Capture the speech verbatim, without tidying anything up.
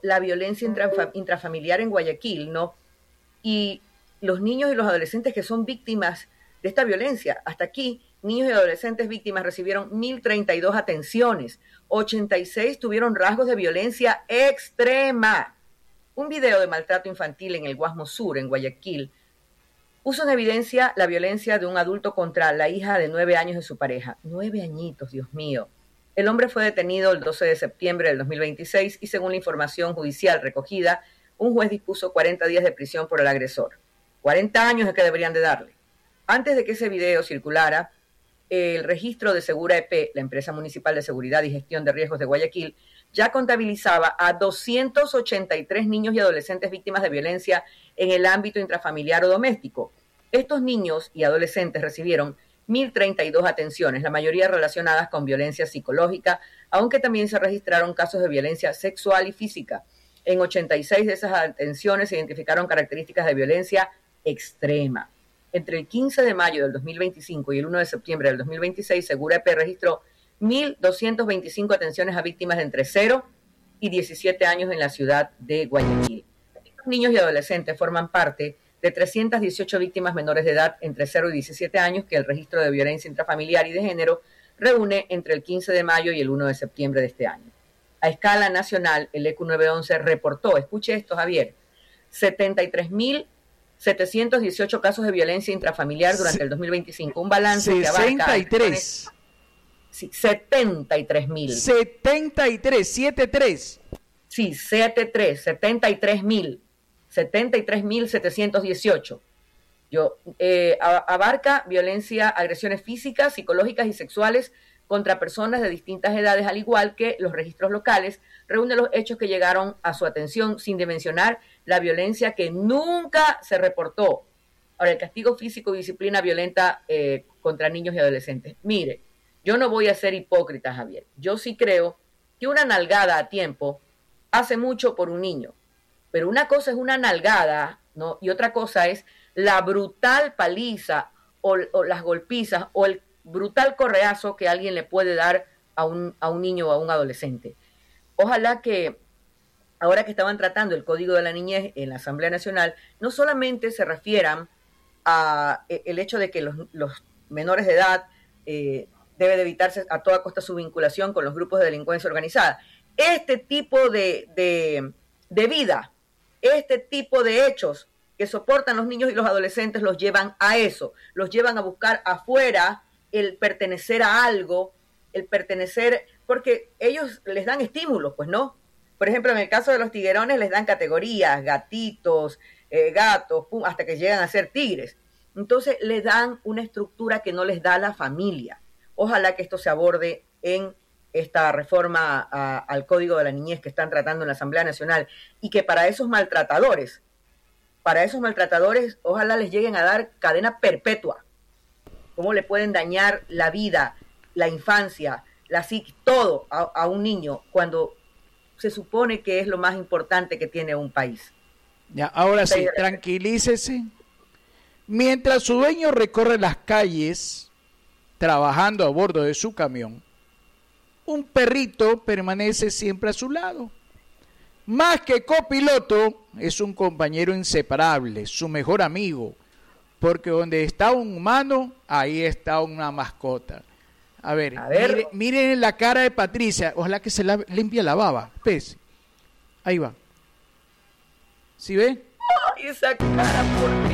la violencia intrafa- intrafamiliar en Guayaquil, ¿no? Y los niños y los adolescentes que son víctimas de esta violencia. Hasta aquí, niños y adolescentes víctimas recibieron mil treinta y dos atenciones, ochenta y seis tuvieron rasgos de violencia extrema. Un video de maltrato infantil en el Guasmo Sur, en Guayaquil, puso en evidencia la violencia de un adulto contra la hija de nueve años de su pareja. Nueve añitos, Dios mío. El hombre fue detenido el doce de septiembre del dos mil veintiséis y según la información judicial recogida, un juez dispuso cuarenta días de prisión por el agresor. cuarenta años es que deberían de darle. Antes de que ese video circulara, el registro de Segura E P, la empresa municipal de seguridad y gestión de riesgos de Guayaquil, ya contabilizaba a doscientos ochenta y tres niños y adolescentes víctimas de violencia en el ámbito intrafamiliar o doméstico. Estos niños y adolescentes recibieron mil treinta y dos atenciones, la mayoría relacionadas con violencia psicológica, aunque también se registraron casos de violencia sexual y física. En ochenta y seis de esas atenciones se identificaron características de violencia extrema. Entre el quince de mayo del dos mil veinticinco y el uno de septiembre del dos mil veintiséis, Segura E P registró mil doscientas veinticinco atenciones a víctimas de entre cero y diecisiete años en la ciudad de Guayaquil. Estos niños y adolescentes forman parte de trescientas dieciocho víctimas menores de edad entre cero y diecisiete años que el registro de violencia intrafamiliar y de género reúne entre el quince de mayo y el uno de septiembre de este año. A escala nacional, el E Q nueve once reportó, escuche esto, Javier, setenta y tres mil setecientos dieciocho casos de violencia intrafamiliar durante el dos mil veinticinco, un balance que abarca... sesenta y tres. Sí, setenta y tres mil. setenta y tres, setenta y tres. Sí, setenta y tres, setenta y tres mil. setenta y tres mil setecientos dieciocho. Yo, eh, abarca violencia, agresiones físicas, psicológicas y sexuales contra personas de distintas edades, al igual que los registros locales, reúne los hechos que llegaron a su atención, sin dimensionar la violencia que nunca se reportó. Ahora, el castigo físico y disciplina violenta eh, contra niños y adolescentes. Mire, yo no voy a ser hipócrita, Javier. Yo sí creo que una nalgada a tiempo hace mucho por un niño. Pero una cosa es una nalgada, ¿no? Y otra cosa es la brutal paliza o, o las golpizas o el brutal correazo que alguien le puede dar a un, a un niño o a un adolescente. Ojalá que ahora que estaban tratando el Código de la Niñez en la Asamblea Nacional, no solamente se refieran a el hecho de que los, los menores de edad eh, debe de evitarse a toda costa su vinculación con los grupos de delincuencia organizada. Este tipo de, de, de vida, este tipo de hechos que soportan los niños y los adolescentes los llevan a eso, los llevan a buscar afuera el pertenecer a algo, el pertenecer, porque ellos les dan estímulos, pues no. Por ejemplo, en el caso de los tiguerones les dan categorías, gatitos, eh, gatos, pum, hasta que llegan a ser tigres. Entonces les dan una estructura que no les da la familia. Ojalá que esto se aborde en esta reforma a, al Código de la Niñez que están tratando en la Asamblea Nacional y que para esos maltratadores, para esos maltratadores, ojalá les lleguen a dar cadena perpetua. ¿Cómo le pueden dañar la vida, la infancia, la psiquis, todo a, a un niño cuando se supone que es lo más importante que tiene un país? Ya, ahora sí, tranquilícese. Mientras su dueño recorre las calles trabajando a bordo de su camión, un perrito permanece siempre a su lado. Más que copiloto, es un compañero inseparable, su mejor amigo, porque donde está un humano, ahí está una mascota. A ver, a ver. Mire, miren la cara de Patricia, ojalá que se la, limpie la baba, pese. Ahí va. ¿Sí ve? Ay, esa cara, por